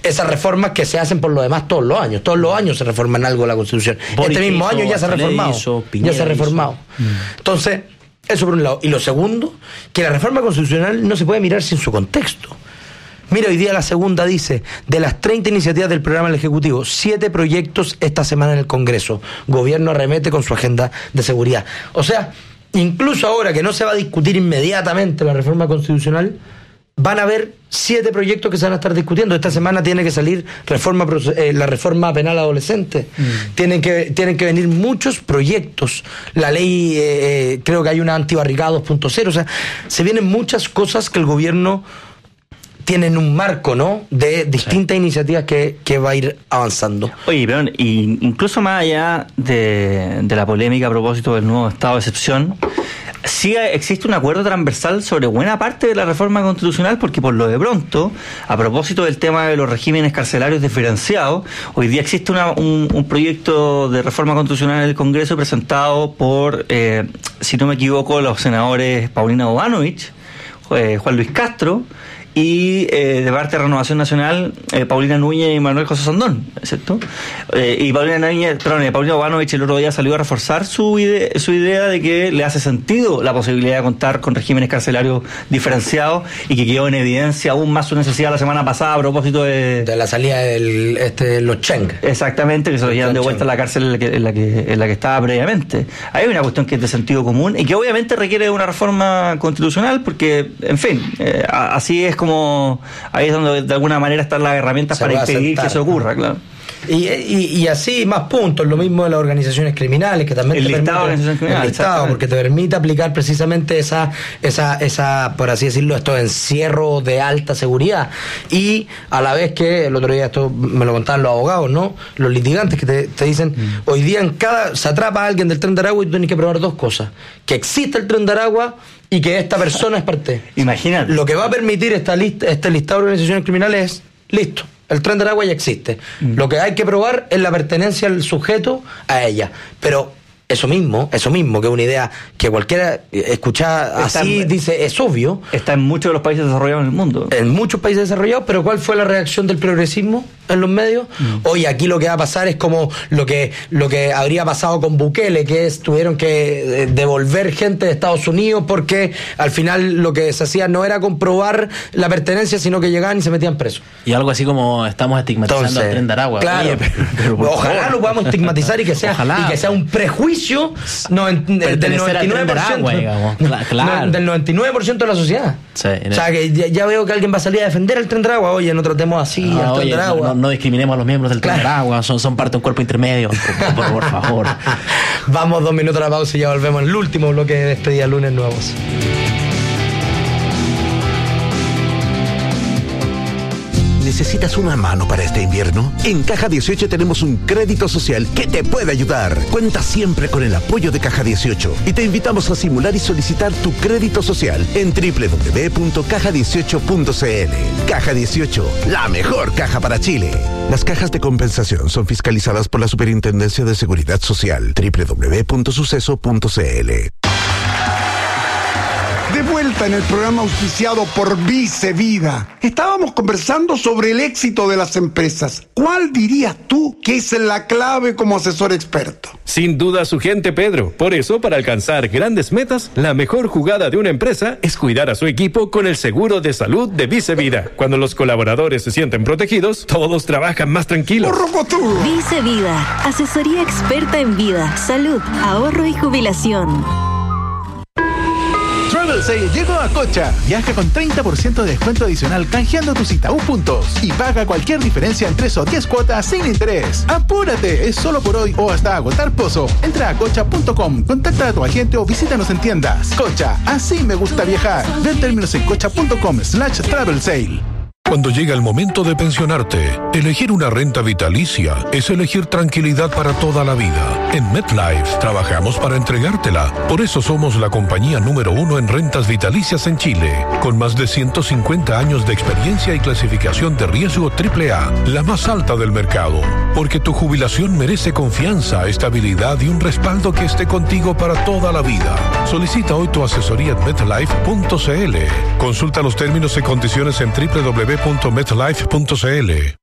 esas reformas que se hacen por lo demás todos los años. Todos los años se reforman algo la Constitución. Este mismo año ya se ha reformado. Ya se ha reformado. Entonces, eso por un lado. Y lo segundo, que la reforma constitucional no se puede mirar sin su contexto. Mira, hoy día la segunda dice, de las 30 iniciativas del programa del Ejecutivo, 7 proyectos esta semana en el Congreso. Gobierno arremete con su agenda de seguridad. O sea, incluso ahora que no se va a discutir inmediatamente la reforma constitucional, van a haber 7 proyectos que se van a estar discutiendo. Esta semana tiene que salir la reforma penal adolescente. Tienen que venir muchos proyectos. La ley, creo que hay una antibarricada 2.0. O sea, se vienen muchas cosas que el gobierno tienen un marco, ¿no?, de distintas iniciativas que va a ir avanzando. Oye, pero incluso más allá de la polémica a propósito del nuevo estado de excepción, sí existe un acuerdo transversal sobre buena parte de la reforma constitucional, porque por lo de pronto, a propósito del tema de los regímenes carcelarios diferenciados, hoy día existe un proyecto de reforma constitucional en el Congreso presentado por, si no me equivoco, los senadores Paulina Bodanovich, Juan Luis Castro, y de parte de Renovación Nacional, Paulina Núñez y Manuel José Sandón, ¿cierto? Y Paulina Bodanovich el otro día salió a reforzar su idea de que le hace sentido la posibilidad de contar con regímenes carcelarios diferenciados, y que quedó en evidencia aún más su necesidad la semana pasada a propósito de la salida de los Cheng. Exactamente, que se lo llevan de vuelta a la cárcel en la que estaba previamente. Hay una cuestión que es de sentido común y que obviamente requiere de una reforma constitucional, porque, en fin, así es como ahí es donde de alguna manera están las herramientas para impedir que eso ocurra, claro. Y así más puntos, lo mismo de las organizaciones criminales, que también el listado de organizaciones criminales, porque te permite aplicar precisamente esa, por así decirlo, estos encierros de alta seguridad. Y a la vez que el otro día, esto me lo contaban los abogados, ¿no?, los litigantes, que te dicen, hoy día se atrapa a alguien del Tren de Aragua y tú tienes que probar 2 cosas: que existe el Tren de Aragua y que esta persona es parte. Imagínate. Lo que va a permitir este listado de organizaciones criminales es, listo, el Tren de Aragua ya existe. Lo que hay que probar es la pertenencia del sujeto a ella. Pero eso mismo, que es una idea que cualquiera escuchada así dice, es obvio. Está en muchos de los países desarrollados en el mundo. En muchos países desarrollados, pero ¿cuál fue la reacción del progresismo en los medios? Hoy aquí lo que va a pasar es como lo que habría pasado con Bukele, que tuvieron que devolver gente de Estados Unidos porque al final lo que se hacía no era comprobar la pertenencia, sino que llegaban y se metían presos. Y algo así como estamos estigmatizando al Tren de Aragua. Claro, oye, pero ojalá lo podamos estigmatizar y que sea un prejuicio del 99%, claro. del 99% de la sociedad. Sí, o sea, que ya veo que alguien va a salir a defender el Tren de Aragua. Oye, no tratemos así al Tren de Aragua. No discriminemos a los miembros del Tren de Aragua, son parte de un cuerpo intermedio, por favor. Vamos 2 minutos a la pausa y ya volvemos en el último bloque de este día lunes nuevos. ¿Necesitas una mano para este invierno? En Caja 18 tenemos un crédito social que te puede ayudar. Cuenta siempre con el apoyo de Caja 18 y te invitamos a simular y solicitar tu crédito social en www.caja18.cl. Caja 18, la mejor caja para Chile. Las cajas de compensación son fiscalizadas por la Superintendencia de Seguridad Social. www.suceso.cl. De vuelta en el programa auspiciado por Vicevida. Estábamos conversando sobre el éxito de las empresas. ¿Cuál dirías tú que es la clave como asesor experto? Sin duda su gente, Pedro. Por eso, para alcanzar grandes metas, la mejor jugada de una empresa es cuidar a su equipo con el seguro de salud de Vicevida. Cuando los colaboradores se sienten protegidos, todos trabajan más tranquilos. Vicevida, asesoría experta en vida, salud, ahorro y jubilación. Travel Sale llegó a Cocha. Viaja con 30% de descuento adicional canjeando tus Itaú puntos y paga cualquier diferencia en 3 o 10 cuotas sin interés. ¡Apúrate! Es solo por hoy o hasta agotar pozo. Entra a cocha.com, contacta a tu agente o visítanos en tiendas. Cocha, así me gusta viajar. Ven términos en cocha.com/travel sale. Cuando llega el momento de pensionarte, elegir una renta vitalicia es elegir tranquilidad para toda la vida. En MetLife trabajamos para entregártela. Por eso somos la compañía número 1 en rentas vitalicias en Chile, con más de 150 años de experiencia y clasificación de riesgo AAA, la más alta del mercado. Porque tu jubilación merece confianza, estabilidad y un respaldo que esté contigo para toda la vida. Solicita hoy tu asesoría en MetLife.cl. Consulta los términos y condiciones en www.metlife.cl.